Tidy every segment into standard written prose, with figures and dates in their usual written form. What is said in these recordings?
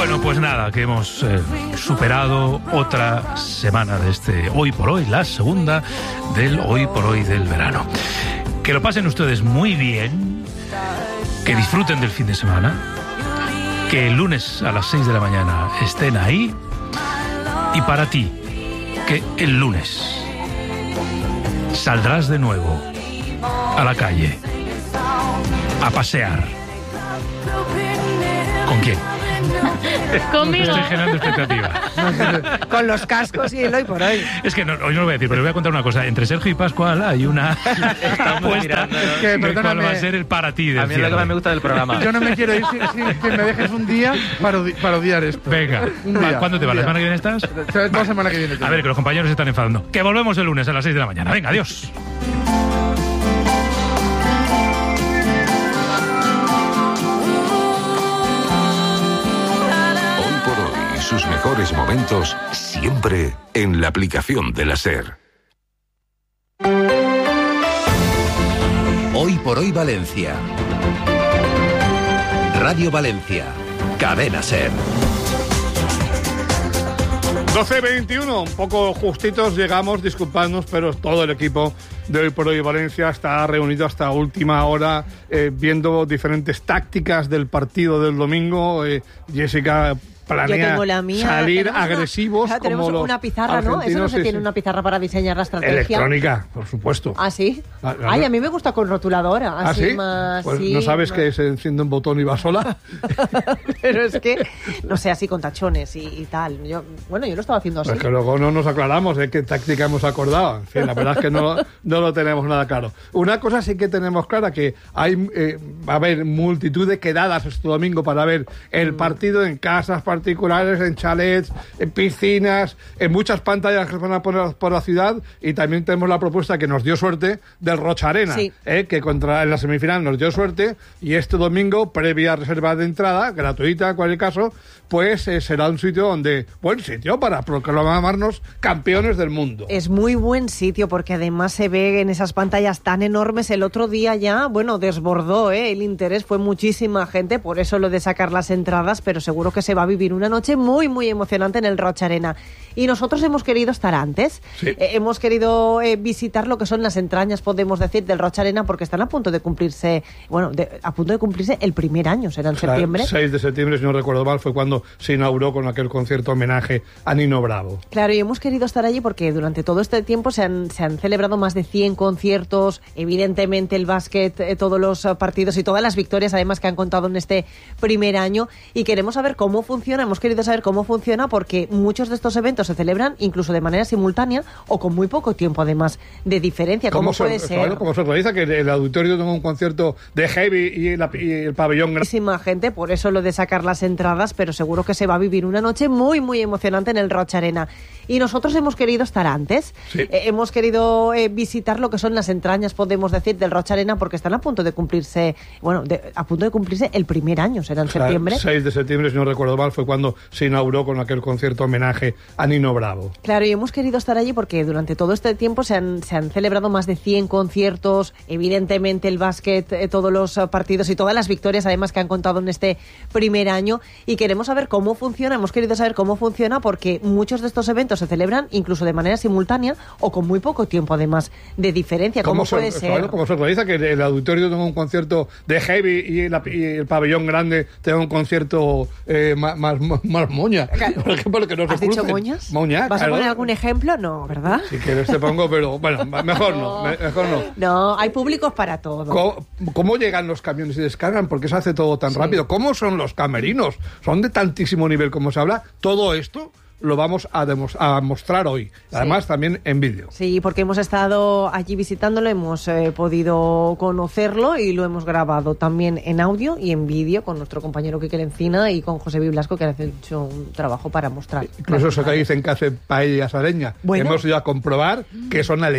Bueno, pues nada, que hemos superado otra semana de este Hoy por Hoy, la segunda del Hoy por Hoy del verano. Que lo pasen ustedes muy bien, que disfruten del fin de semana, que el lunes a las 6 de la mañana estén ahí, y para ti, que el lunes saldrás de nuevo a la calle a pasear. ¿Con quién? Conmigo. Estoy generando expectativa. Con los cascos y el Hoy por Hoy. Es que hoy no lo voy a decir, pero le voy a contar una cosa. Entre Sergio y Pascual hay una apuesta que, de cuál va a ser el para ti del A mí es lo que cierre. más me gusta del programa. Yo no me quiero ir sin que me dejes un día para odiar esto. Venga, Un día, ¿cuándo te va? un ¿La día. semana que viene estás? La semana que viene. A ver, que los compañeros se están enfadando. Que volvemos el lunes a las 6 de la mañana. Venga, adiós. Sus mejores momentos siempre en la aplicación de la SER. Hoy por Hoy Valencia. Radio Valencia. Cadena SER. 12:21, un poco justitos llegamos, disculpadnos, pero todo el equipo de Hoy por Hoy Valencia está reunido hasta última hora viendo diferentes tácticas del partido del domingo. Jessica planea Yo tengo la mía, salir tenemos agresivos una, tenemos como los una pizarra, ¿no? Eso no argentinos, se sí, tiene sí. una pizarra para diseñar la estrategia. Electrónica, por supuesto. ¿Ah, sí? Ah, Ay, a mí me gusta con rotuladora. ¿Ah, Así sí? más... Pues sí, no sabes más... que se enciende un botón y va sola. Pero es que, no sé, así con tachones y tal. Yo lo estaba haciendo así. Pues que luego no nos aclaramos de qué táctica hemos acordado. En fin, la verdad es que no lo tenemos nada claro. Una cosa sí que tenemos clara, que va a haber multitud de quedadas este domingo para ver el partido en casas particulares, en chalets, en piscinas, en muchas pantallas que se van a poner por la ciudad, y también tenemos la propuesta que nos dio suerte del Rocha Arena, sí. Que en la semifinal nos dio suerte, y este domingo, previa reserva de entrada, gratuita en cualquier caso, pues será un sitio buen sitio para proclamarnos campeones del mundo. Es muy buen sitio porque además se ve en esas pantallas tan enormes. El otro día ya, desbordó el interés, fue muchísima gente, por eso lo de sacar las entradas, pero seguro que se va a vivir una noche muy, muy emocionante en el Rocha Arena. Y nosotros hemos querido estar antes, sí. Hemos querido visitar lo que son las entrañas, podemos decir, del Rocha Arena, porque están a punto de cumplirse, el primer año, será en septiembre. 6 de septiembre, si no recuerdo mal, fue cuando se inauguró con aquel concierto homenaje a Nino Bravo. Claro, y hemos querido estar allí porque durante todo este tiempo se han celebrado más de 100 conciertos, evidentemente el básquet, todos los partidos y todas las victorias además que han contado en este primer año, y queremos saber cómo funciona, hemos querido saber cómo funciona porque muchos de esestos eventos se celebran incluso de manera simultánea o con muy poco tiempo además de diferencia. ¿Cómo puede ser? ¿Cómo se organiza que el auditorio tenga un concierto de heavy y el pabellón? Muchísima gente, por eso lo de sacar las entradas, pero seguro que se va a vivir una noche muy, muy emocionante en el Rocha Arena. Y nosotros hemos querido estar antes, sí. Hemos querido visitar lo que son las entrañas, podemos decir, del Rocha Arena, porque están a punto de cumplirse, el primer año, será en septiembre. 6 de septiembre, si no recuerdo mal, fue cuando se inauguró con aquel concierto homenaje a Nino Bravo. Claro, y hemos querido estar allí porque durante todo este tiempo se han celebrado más de 100 conciertos, evidentemente el básquet, todos los partidos y todas las victorias además que han contado en este primer año, y queremos saber cómo funciona, hemos querido saber cómo funciona porque muchos de estos eventos se celebran incluso de manera simultánea o con muy poco tiempo además de diferencia. ¿Cómo puede ser? ¿Cómo se organiza que el auditorio tenga un concierto de heavy y el pabellón grande tenga un concierto más moña? Claro. Por ejemplo, que no se ¿Has dicho crucen. moñas? Moña, ¿Vas claro. a poner algún ejemplo? No, ¿verdad? Si quieres te pongo, pero bueno, mejor no. No, hay públicos para todo. ¿Cómo llegan los camiones y descargan? ¿Por qué se hace todo tan rápido? ¿Cómo son los camerinos? ¿Son de tantísimo nivel como se habla? Todo esto lo vamos a mostrar hoy. Además, también en vídeo. Sí, porque hemos estado allí visitándolo, hemos podido conocerlo y lo hemos grabado también en audio y en vídeo con nuestro compañero Quique Lencina y con José Biblasco, que han hecho un trabajo para mostrar. Incluso eso que dicen que hace paellas a leña. Bueno. Hemos ido a comprobar que son a leña.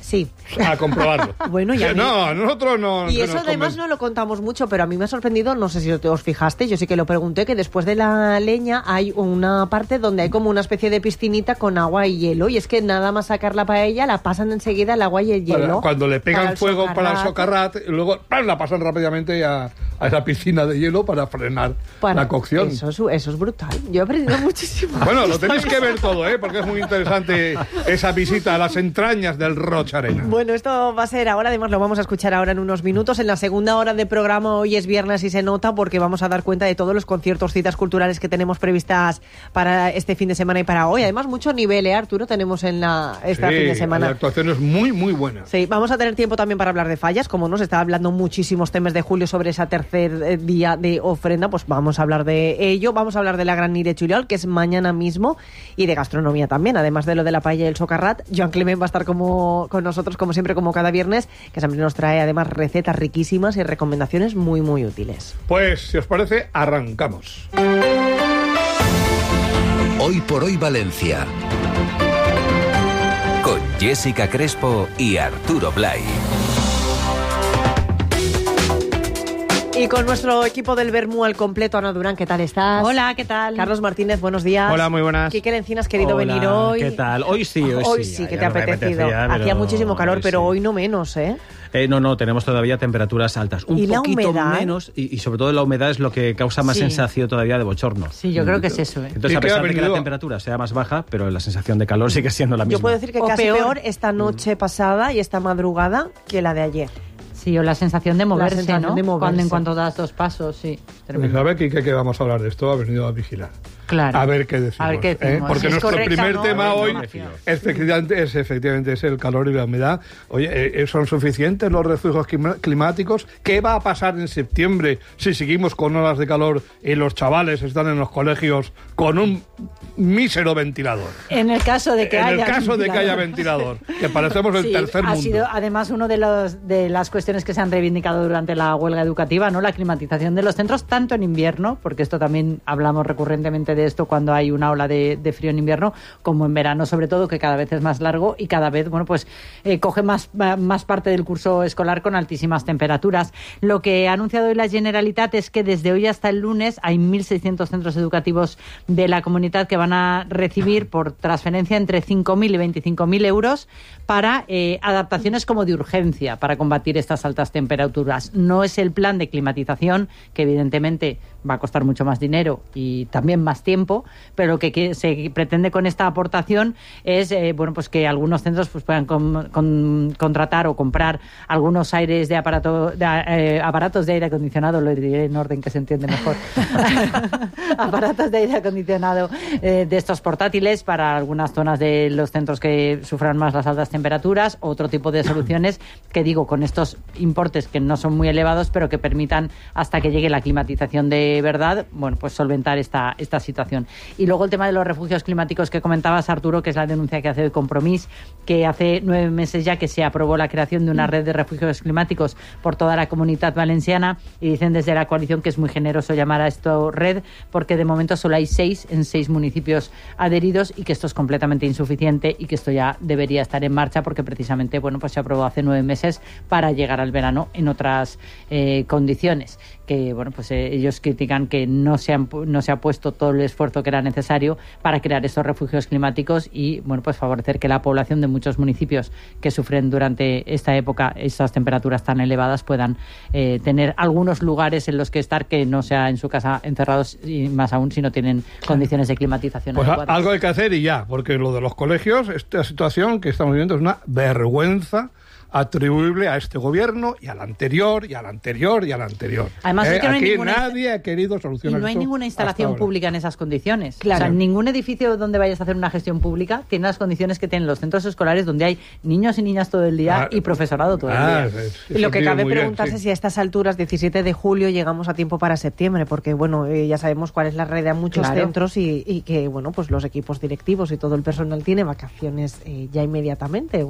Sí. A comprobarlo. Bueno, ya no, nosotros no. Y eso además no lo contamos mucho, pero a mí me ha sorprendido, no sé si os fijaste, yo sí que lo pregunté, que después de la leña hay una parte donde hay como una especie de piscinita con agua y hielo, y es que nada más sacar la paella la pasan enseguida el agua y el hielo. Cuando le pegan fuego para el socarrat, luego la pasan rápidamente a esa piscina de hielo para frenar la cocción. Eso es brutal. Yo he aprendido muchísimo. Bueno, lo tenéis que ver todo, porque es muy interesante esa visita a las entrañas del Rocha Arena. Bueno, esto va a ser ahora, además lo vamos a escuchar ahora en unos minutos. En la segunda hora de programa, hoy es viernes y se nota porque vamos a dar cuenta de todos los conciertos, citas culturales que tenemos previstas para este fin de semana y para hoy. Además, mucho nivel, Arturo, tenemos en esta fin de semana. La actuación es muy, muy buena. Sí, vamos a tener tiempo también para hablar de fallas, como nos está hablando muchísimos temas de julio sobre ese tercer día de ofrenda, pues vamos a hablar de ello. Vamos a hablar de la Gran Nit de Juliol, que es mañana mismo, y de gastronomía también, además de lo de la paella y el socarrat. Joan Clement va a estar con nosotros, como siempre, como cada viernes, que siempre nos trae además recetas riquísimas y recomendaciones muy, muy útiles. Pues, si os parece, arrancamos. Hoy por hoy Valencia. Con Jessica Crespo y Arturo Blay. Y con nuestro equipo del Bermú al completo, Ana Durán, ¿qué tal estás? Hola, ¿qué tal? Carlos Martínez, buenos días. Hola, muy buenas. Quique Encinas, querido venir hoy. ¿Qué tal? Hoy sí. Hoy sí, que te ha apetecido. Hacía muchísimo calor, pero hoy no menos, ¿eh? No, tenemos todavía temperaturas altas. Un poquito humedad, menos, y sobre todo la humedad es lo que causa más sensación todavía de bochorno. Sí, yo creo que es eso, ¿eh? Entonces, a pesar de que la temperatura sea más baja, pero la sensación de calor sigue siendo la misma. Yo puedo decir que casi peor esta noche pasada y esta madrugada que la de ayer. Sí, o la sensación de moverse, sensación ¿no? de moverse. En cuanto das 2 pasos, sí. Pues a ver, Quique, que vamos a hablar de esto, ha venido a vigilar. Claro. A ver qué decimos. Porque es nuestro primer tema hoy efectivamente es el calor y la humedad. Oye, ¿son suficientes los refugios climáticos? ¿Qué va a pasar en septiembre si seguimos con olas de calor y los chavales están en los colegios con un mísero ventilador? En el caso de que haya ventilador, que parecemos el tercer mundo. Ha sido además uno de las cuestiones que se han reivindicado durante la huelga educativa, ¿no? La climatización de los centros, tanto en invierno, porque esto también hablamos recurrentemente de esto cuando hay una ola de frío en invierno, como en verano, sobre todo, que cada vez es más largo y cada vez, coge más parte del curso escolar con altísimas temperaturas. Lo que ha anunciado hoy la Generalitat es que desde hoy hasta el lunes hay 1.600 centros educativos de la comunidad que van a recibir por transferencia entre 5.000 y 25.000 euros para adaptaciones como de urgencia para combatir estas altas temperaturas. No es el plan de climatización, que evidentemente va a costar mucho más dinero y también más tiempo, pero lo que se pretende con esta aportación es que algunos centros puedan contratar o comprar algunos aires de aparatos de aire acondicionado, lo diré en orden que se entiende mejor, aparatos de aire acondicionado de estos portátiles para algunas zonas de los centros que sufran más las altas temperaturas, otro tipo de soluciones que con estos importes que no son muy elevados, pero que permitan, hasta que llegue la climatización de verdad, solventar esta situación. Y luego el tema de los refugios climáticos que comentabas, Arturo, que es la denuncia que hace el Compromís, que hace 9 meses ya que se aprobó la creación de una red de refugios climáticos por toda la Comunitat Valenciana, y dicen desde la coalición que es muy generoso llamar a esto red, porque de momento solo hay 6 en 6 municipios adheridos, y que esto es completamente insuficiente y que esto ya debería estar en marcha, porque precisamente se aprobó hace 9 meses para llegar al verano en otras condiciones. Que ellos critican que no se ha puesto todo el esfuerzo que era necesario para crear estos refugios climáticos y favorecer que la población de muchos municipios que sufren durante esta época estas temperaturas tan elevadas puedan tener algunos lugares en los que estar, que no sea en su casa encerrados, y más aún si no tienen condiciones de climatización adecuadas. Algo hay que hacer y ya, porque lo de los colegios, esta situación que estamos viviendo es una vergüenza atribuible a este gobierno y al anterior y al anterior y al anterior. Además, es que no hay aquí nadie ha querido solucionar. Y no hay ninguna instalación pública en esas condiciones. Claro. O sea, ningún edificio donde vayas a hacer una gestión pública tiene las condiciones que tienen los centros escolares, donde hay niños y niñas todo el día y profesorado todo el día. Y lo que cabe preguntarse si a estas alturas, 17 de julio, llegamos a tiempo para septiembre, porque ya sabemos cuál es la red de muchos centros y que los equipos directivos y todo el personal tiene vacaciones ya inmediatamente.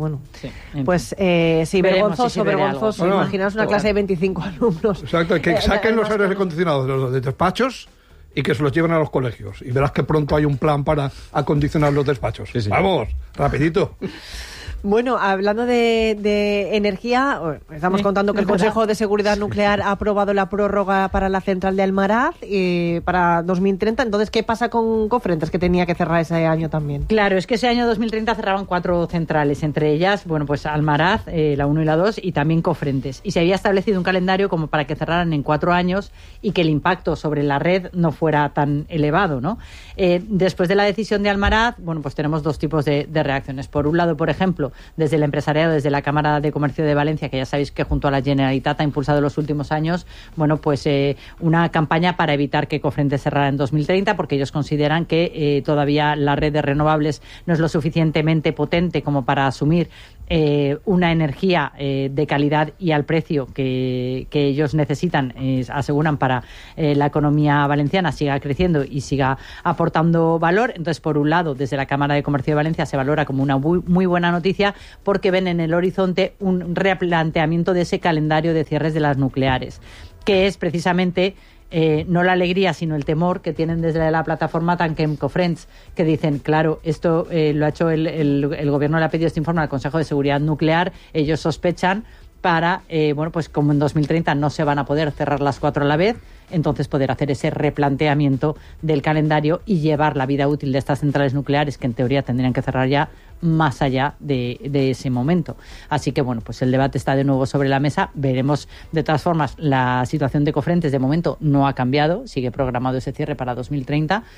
Sí, vergonzoso. Imaginaos una clase de 25 alumnos. Exacto, que saquen los aires acondicionados de los despachos y que se los lleven a los colegios. Y verás que pronto hay un plan para acondicionar los despachos. Sí. Vamos, rapidito. Bueno, hablando de energía, estamos contando que el Consejo de Seguridad Nuclear ha aprobado la prórroga para la central de Almaraz para 2030. Entonces, ¿qué pasa con Cofrentes, que tenía que cerrar ese año también? Claro, es que ese año 2030 cerraban 4 centrales, entre ellas, bueno, pues Almaraz, la 1 y la 2, y también Cofrentes. Y se había establecido un calendario como para que cerraran en 4 años y que el impacto sobre la red no fuera tan elevado, ¿no? Después de la decisión de Almaraz, bueno, pues tenemos 2 tipos de reacciones. Por un lado, por ejemplo, desde el empresariado, desde la Cámara de Comercio de Valencia, que ya sabéis que junto a la Generalitat ha impulsado en los últimos años, bueno, pues una campaña para evitar que Cofrentes cerrara en 2030, porque ellos consideran que todavía la red de renovables no es lo suficientemente potente como para asumir una energía de calidad y al precio que ellos necesitan, aseguran, para la economía valenciana siga creciendo y siga aportando valor. Entonces, por un lado, desde la Cámara de Comercio de Valencia se valora como una muy buena noticia, porque ven en el horizonte un replanteamiento de ese calendario de cierres de las nucleares, que es precisamente no la alegría, sino el temor que tienen desde la plataforma Tanquem Cofrents, que dicen, claro, esto lo ha hecho el gobierno, le ha pedido este informe al Consejo de Seguridad Nuclear, ellos sospechan para, bueno, pues como en 2030 no se van a poder cerrar las 4 a la vez, entonces poder hacer ese replanteamiento del calendario y llevar la vida útil de estas centrales nucleares, que en teoría tendrían que cerrar ya, más allá de ese momento. Así que, bueno, pues el debate está de nuevo sobre la mesa. Veremos. De todas formas, la situación de Cofrentes de momento no ha cambiado, sigue programado ese cierre para 2030,